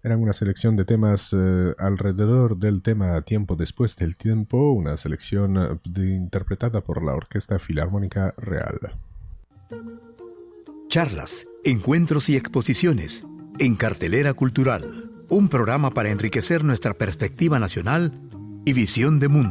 Eran una selección de temas alrededor del tema Tiempo después del tiempo, una selección interpretada por la Orquesta Filarmónica Real. Charlas, encuentros y exposiciones en Cartelera Cultural, un programa para enriquecer nuestra perspectiva nacional y visión de mundo.